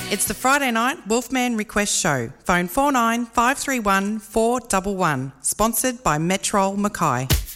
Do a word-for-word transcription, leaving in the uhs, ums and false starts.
It's the Friday night Wolfman Request Show. Phone four nine five three one four one one. Sponsored by Metrol Mackay.